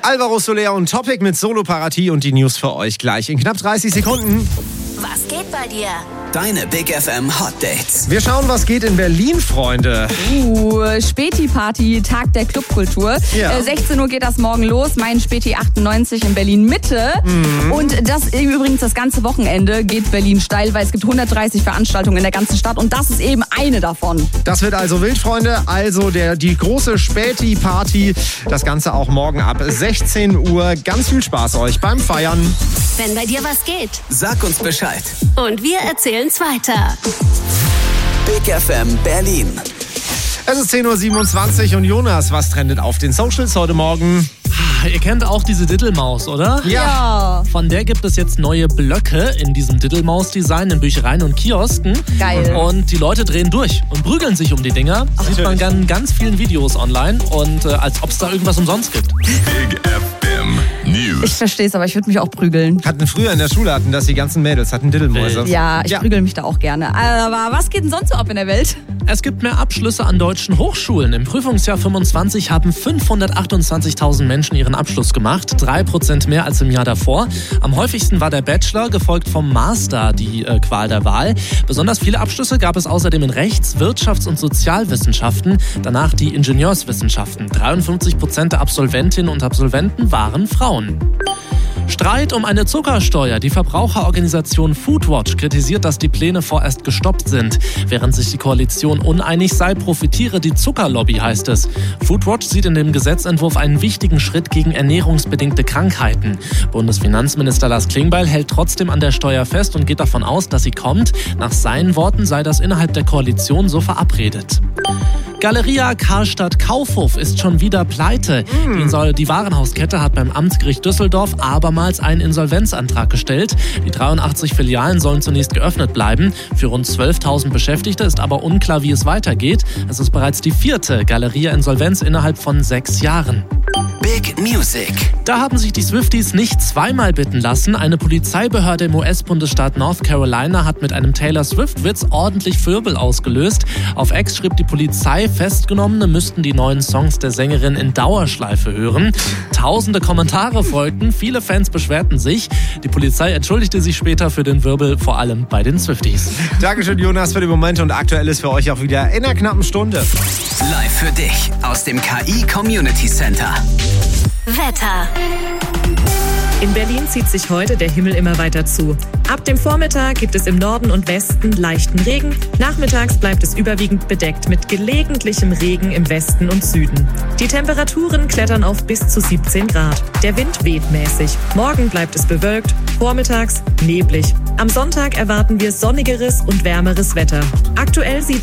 Alvaro Soler und Topic mit Solo-Partie und die News für euch gleich in knapp 30 Sekunden. Was geht bei dir? Deine Big FM Hot Dates. Wir schauen, was geht in Berlin, Freunde. Späti-Party, Tag der Clubkultur. Ja. 16 Uhr geht das morgen los. Mein Späti 98 in Berlin-Mitte. Und das übrigens das ganze Wochenende geht Berlin steil, weil es gibt 130 Veranstaltungen in der ganzen Stadt und das ist eben eine davon. Das wird also wild, Freunde. Also die große Späti-Party. Das Ganze auch morgen ab 16 Uhr. Ganz viel Spaß euch beim Feiern. Wenn bei dir was geht. Sag uns Bescheid. Und wir erzählen's weiter. Big FM Berlin. Es ist 10.27 Uhr und Jonas, was trendet auf den Socials heute Morgen? Ihr kennt auch diese Diddlemaus, oder? Ja. Von der gibt es jetzt neue Blöcke in diesem Diddlemaus-Design in Büchereien und Kiosken. Geil. Und die Leute drehen durch und prügeln sich um die Dinger. Sieht man in ganz vielen Videos online und als ob es da irgendwas umsonst gibt. Big FM News. Ich verstehe es, aber ich würde mich auch prügeln. Früher in der Schule hatten das die ganzen Mädels, hatten Diddlemäuse. Ja, ich prügel mich da auch gerne. Aber was geht denn sonst so ab in der Welt? Es gibt mehr Abschlüsse an deutschen Hochschulen. Im Prüfungsjahr 25 haben 528.000 Menschen ihren Abschluss gemacht, 3% mehr als im Jahr davor. Am häufigsten war der Bachelor, gefolgt vom Master, die Qual der Wahl. Besonders viele Abschlüsse gab es außerdem in Rechts-, Wirtschafts- und Sozialwissenschaften, danach die Ingenieurswissenschaften. 53% der Absolventinnen und Absolventen waren Frauen. Streit um eine Zuckersteuer. Die Verbraucherorganisation Foodwatch kritisiert, dass die Pläne vorerst gestoppt sind. Während sich die Koalition uneinig sei, profitiere die Zuckerlobby, heißt es. Foodwatch sieht in dem Gesetzentwurf einen wichtigen Schritt gegen ernährungsbedingte Krankheiten. Bundesfinanzminister Lars Klingbeil hält trotzdem an der Steuer fest und geht davon aus, dass sie kommt. Nach seinen Worten sei das innerhalb der Koalition so verabredet. Galeria Karstadt Kaufhof ist schon wieder pleite. Die Warenhauskette hat beim Amtsgericht Düsseldorf abermals einen Insolvenzantrag gestellt. Die 83 Filialen sollen zunächst geöffnet bleiben. Für rund 12.000 Beschäftigte ist aber unklar, wie es weitergeht. Es ist bereits die 4. Galeria-Insolvenz innerhalb von 6 Jahren. Big Music. Da haben sich die Swifties nicht zweimal bitten lassen. Eine Polizeibehörde im US-Bundesstaat North Carolina hat mit einem Taylor Swift-Witz ordentlich Wirbel ausgelöst. Auf X schrieb die Polizei, Festgenommene müssten die neuen Songs der Sängerin in Dauerschleife hören. Tausende Kommentare folgten, viele Fans beschwerten sich. Die Polizei entschuldigte sich später für den Wirbel, vor allem bei den Swifties. Dankeschön, Jonas, für den Moment und aktuell ist für euch auch wieder in einer knappen Stunde. Live für dich aus dem KI Community Center. Wetter. In Berlin zieht sich heute der Himmel immer weiter zu. Ab dem Vormittag gibt es im Norden und Westen leichten Regen. Nachmittags bleibt es überwiegend bedeckt mit gelegentlichem Regen im Westen und Süden. Die Temperaturen klettern auf bis zu 17 Grad. Der Wind weht mäßig. Morgen bleibt es bewölkt, vormittags neblig. Am Sonntag erwarten wir sonnigeres und wärmeres Wetter. Aktuell sieht